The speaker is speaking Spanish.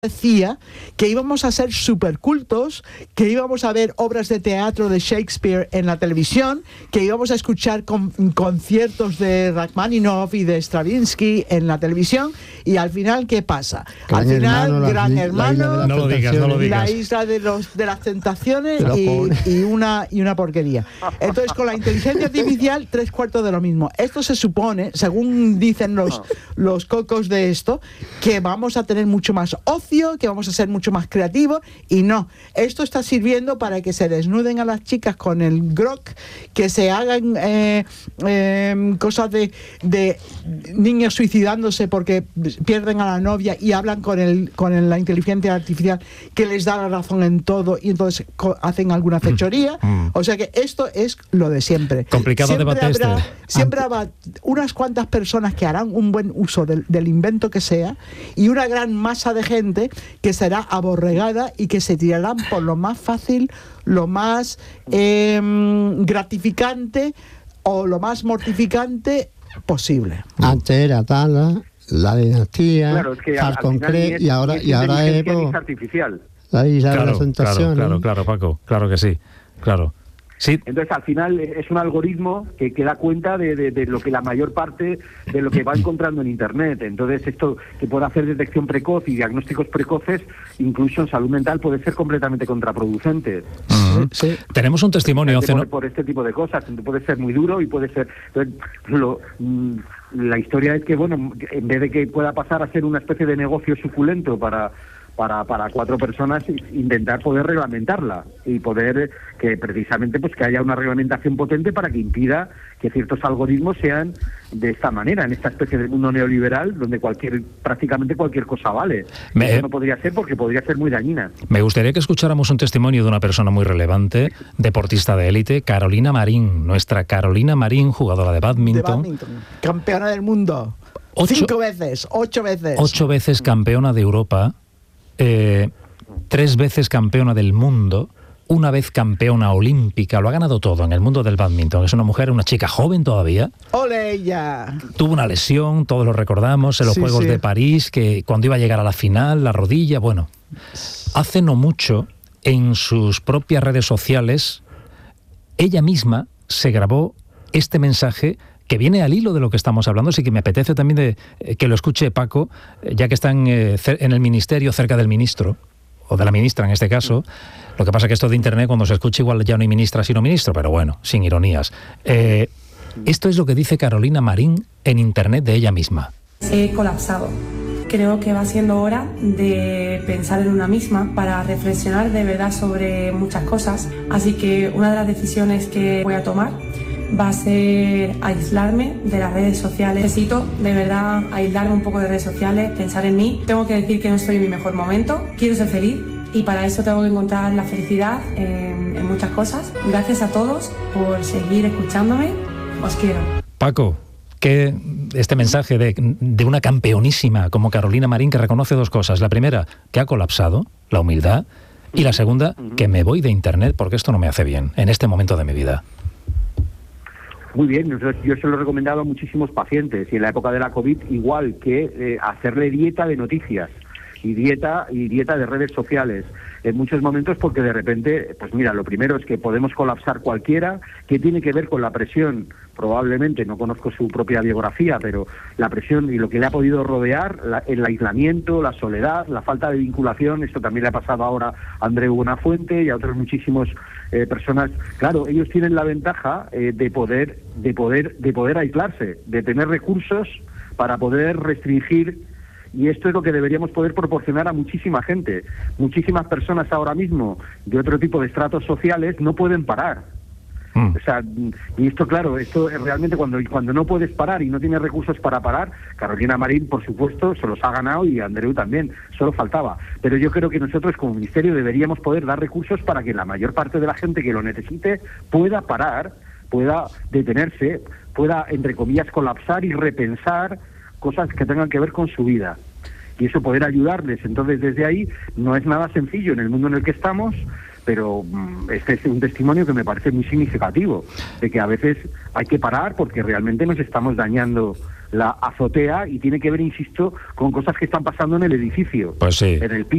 decía que íbamos a ser supercultos, que íbamos a ver obras de teatro de Shakespeare en la televisión, que íbamos a escuchar conciertos de Rachmaninoff y de Stravinsky en la televisión, y al final, ¿qué pasa? Al final, Gran Hermano, no lo digas. La isla de las tentaciones y una porquería. Entonces, con la inteligencia artificial, 3/4 de lo mismo. Esto se supone, según dicen los cocos de esto, que vamos a tener mucho más ocio, que vamos a ser mucho más creativos, y no. Esto está sirviendo para que se desnuden a las chicas con el grok, que se hagan cosas de niños suicidándose porque pierden a la novia y hablan con la inteligencia artificial que les da la razón en todo, y entonces hacen alguna fechoría. O sea que esto es lo de siempre. Complicado debate siempre habrá unas cuantas personas que harán un buen uso del invento que sea, y una gran masa de gente que será aborregada y que se tirarán por lo más fácil, lo más gratificante o lo más mortificante posible. Antes era Tala, la dinastía, claro, es que y ahora es artificial. La isla de las tentaciones. Claro, Paco, claro que sí, claro. Sí. Entonces, al final, es un algoritmo que da cuenta de lo que la mayor parte de lo que va encontrando en Internet. Entonces, esto que puede hacer detección precoz y diagnósticos precoces, incluso en salud mental, puede ser completamente contraproducente. Sí. Tenemos un testimonio. Por este tipo de cosas. Puede ser muy duro y puede ser... la historia es que, bueno, en vez de que pueda pasar a ser una especie de negocio suculento para 4 personas, intentar poder reglamentarla y poder que precisamente pues que haya una reglamentación potente para que impida que ciertos algoritmos sean de esta manera, en esta especie de mundo neoliberal donde prácticamente cualquier cosa vale. Eso no podría ser, porque podría ser muy dañina. Me gustaría que escucháramos un testimonio de una persona muy relevante, deportista de élite, Carolina Marín, nuestra Carolina Marín, jugadora de bádminton. Campeona del mundo. 8 veces. 8 veces campeona de Europa. 3 veces campeona del mundo, 1 vez campeona olímpica, lo ha ganado todo en el mundo del bádminton. Es una mujer, una chica joven todavía. ¡Ole ella! Tuvo una lesión, todos lo recordamos, en los Juegos de París, que cuando iba a llegar a la final, la rodilla, bueno. Hace no mucho, en sus propias redes sociales, ella misma se grabó este mensaje que viene al hilo de lo que estamos hablando, así que me apetece también que lo escuche Paco, ya que están en el ministerio, cerca del ministro, o de la ministra en este caso. Lo que pasa es que esto de Internet, cuando se escucha, igual ya no hay ministra sino ministro, pero bueno, sin ironías. Esto es lo que dice Carolina Marín en Internet de ella misma. He colapsado. Creo que va siendo hora de pensar en una misma para reflexionar de verdad sobre muchas cosas. Así que una de las decisiones que voy a tomar va a ser aislarme de las redes sociales. Necesito de verdad aislarme un poco de redes sociales, pensar en mí. Tengo que decir que no estoy en mi mejor momento, quiero ser feliz, y para eso tengo que encontrar la felicidad en muchas cosas. Gracias a todos por seguir escuchándome, os quiero. Paco, que este mensaje de una campeonísima como Carolina Marín, que reconoce 2 cosas. La primera, que ha colapsado, la humildad, y la segunda, que me voy de Internet porque esto no me hace bien en este momento de mi vida. Muy bien, yo se lo he recomendado a muchísimos pacientes, y en la época de la COVID, igual que hacerle dieta de noticias y dieta de redes sociales en muchos momentos, porque de repente, pues mira, lo primero es que podemos colapsar cualquiera, que tiene que ver con la presión, probablemente, no conozco su propia biografía, pero la presión y lo que le ha podido rodear, el aislamiento, la soledad, la falta de vinculación. Esto también le ha pasado ahora a Andreu Buenafuente y a otros muchísimos personas. Claro, ellos tienen la ventaja de poder aislarse, de tener recursos para poder restringir. Y esto es lo que deberíamos poder proporcionar a muchísima gente. Muchísimas personas ahora mismo de otro tipo de estratos sociales no pueden parar. O sea, y esto, claro, esto es realmente cuando no puedes parar y no tienes recursos para parar. Carolina Marín, por supuesto, se los ha ganado, y Andreu también, solo faltaba. Pero yo creo que nosotros como ministerio deberíamos poder dar recursos para que la mayor parte de la gente que lo necesite pueda parar, pueda detenerse, pueda, entre comillas, colapsar y repensar cosas que tengan que ver con su vida, y eso poder ayudarles. Entonces, desde ahí no es nada sencillo en el mundo en el que estamos, pero este es un testimonio que me parece muy significativo, de que a veces hay que parar porque realmente nos estamos dañando la azotea y tiene que ver, insisto, con cosas que están pasando en el edificio, pues sí, en el piso.